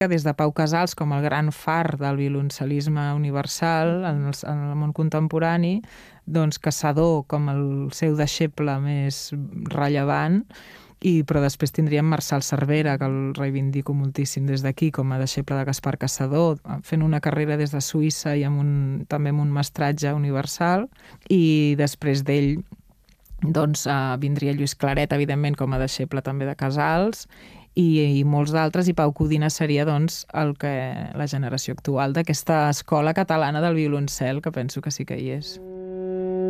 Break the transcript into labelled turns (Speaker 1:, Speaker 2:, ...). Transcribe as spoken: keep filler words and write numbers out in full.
Speaker 1: des de Pau Casals com el gran far del violoncelisme universal en el, en el món contemporani, doncs Caçador com el seu deixeble més rellevant, i, però després tindríem Marçal Cervera, que el reivindico moltíssim des d'aquí, com a deixeble de Gaspar Caçador, fent una carrera des de Suïssa i amb un, també amb un mestratge universal, i després d'ell doncs, uh, vindria Lluís Claret, evidentment, com a deixeble també de Casals, i, i molts d'altres, i Pau Codina seria doncs, el que, la generació actual d'aquesta escola catalana del violoncel, que penso que sí que hi és.